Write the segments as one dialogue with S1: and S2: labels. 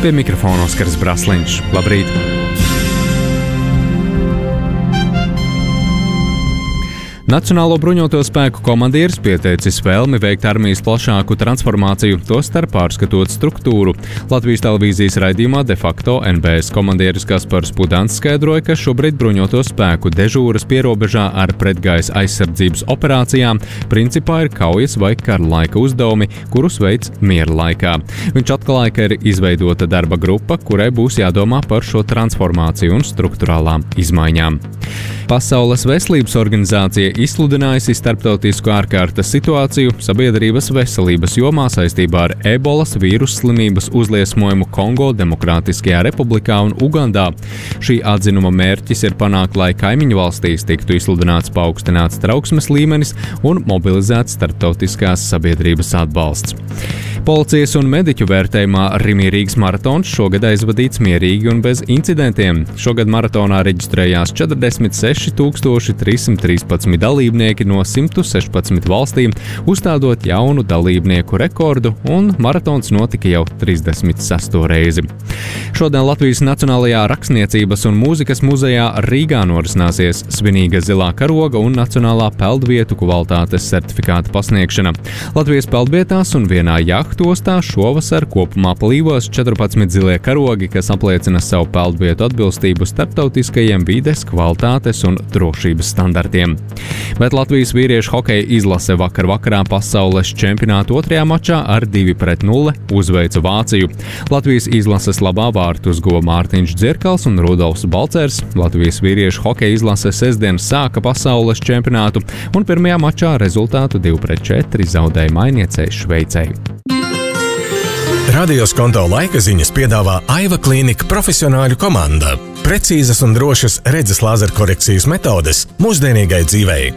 S1: Pie mikrofona Oskars Brasliņš. Labrīt! Nacionālo bruņoto spēku komandieris pieteicis vēlmi veikt armijas plašāku transformāciju, tostarp pārskatot struktūru. Latvijas televīzijas raidījumā de facto NBS komandieris Kaspars Pudants skaidroja, ka šobrīd bruņoto spēku dežūras pierobežā ar pretgaisa aizsardzības operācijām principā ir kaujas vai karlaika uzdevumi, kurus veic miera laikā. Viņš atklāja, ka ir izveidota darba grupa, kurai būs jādomā par šo transformāciju un strukturālām izmaiņām. Pasaules veselības organizācija izsludinājusi starptautisku ārkārtas situāciju sabiedrības veselības jomā saistībā ar ebolas vīrusu slimības uzliesmojumu Kongo Demokrātiskajā republikā un Ugandā. Šī atzinuma mērķis ir panākt, lai kaimiņu valstīs tiktu izsludināts paaugstināts trauksmes līmenis un mobilizēts starptautiskās sabiedrības atbalsts. Policijas un mediķu vērtējumā Rīgas maratons šogad aizvadīts mierīgi un bez incidentiem. Šogad maratonā reģistrējās 46,313 dalībnieki no 116 valstīm, uzstādot jaunu dalībnieku rekordu, un maratons notika jau 36. reizi. Šodien Latvijas Nacionālajā rakstniecības un mūzikas muzejā Rīgā norisināsies svinīga zilā karoga un nacionālā peldvietu kvalitātes certifikāta pasniegšana. Latvijas peldvietās un vienā jahtostā šovasar kopumā plīvos 14 zilie karogi, kas apliecina savu peldvietu atbilstību starptautiskajiem vides, kvalitātes un drošības standartiem. Bet Latvijas vīriešu hokeja izlase vakar vakarā pasaules čempionāta otrajā mačā ar 2-0 uzveica Vāciju. Latvijas izlases labā vārtus guva Mārtiņš Dzirkals un Rudolfs Balcers. Latvijas vīriešu hokeja izlase sestdien sāka pasaules čempionātu un pirmajā mačā rezultātu 2-4 zaudēja mainiecei Šveicei.
S2: Radio Skonto laika ziņas piedāvā Aiva Klīnika profesionāļu komanda. Precīzas un drošas redzes lāzerkorekcijas metodes mūsdienīgai dzīvei.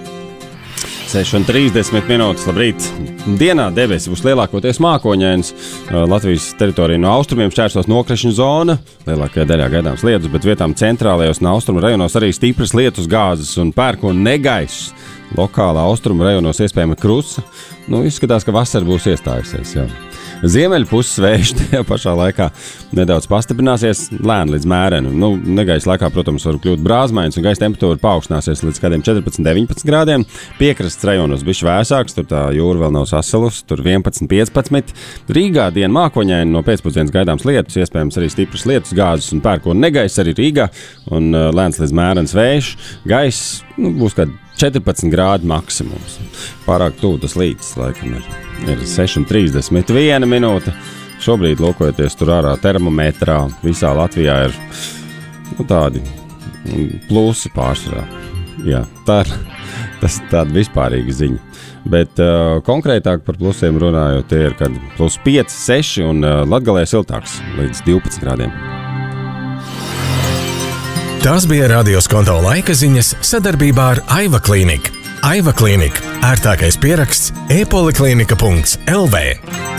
S3: 6:30 minūtes, labrīt! Dienā debesis būs lielākoties mākoņainas. Latvijas teritorija no austrumiem šķērsos nokrišņu zona. Lielākajā daļā gaidāms lietus, bet vietām centrālajos un austrumu rajonos arī stipras lietus gāzes un pērkona negaiss. Lokālā austrumu rajonos iespējama krusa. Izskatās, ka vasara būs iestājusies, jā. Ziemeļu puses vējš tajā pašā laikā nedaudz pastiprināsies, lēni līdz mēreni. Negaisa laikā, protams, var kļūt brāzmains un gaisa temperatūra paaugstināsies līdz kādiem 14-19 grādiem. Piekrastes rajonos bišķi vēsāks, tur tā jūra vēl nav sasalusi, tur 11-15. Rīgā diena mākoņaina, no pēcpusdienas gaidāms lietus, iespējams arī stipras lietus gāzes un pērkona negaiss arī Rīgā un lēns līdz mērens vējš. Gaiss būs kādi 14 grādi maksimums. Pārāk tuvu tas līdz, laikam, ir 6:31 minūte. Šobrīd, lūkojoties tur ārā termometrā, visā Latvijā ir tādi plusi pārsvarā. Jā, tā ir tāda vispārīga ziņa. Bet konkrētāk par plusiem runājot, tie ir kad plus 5, 6 un Latgalē siltāks līdz 12 grādiem.
S2: Tās bija Radio Skonto laika ziņas sadarbībā ar Aiva Klīniku. Aiva Klīnika – ērtākais pieraksts e-poliklinika.lv.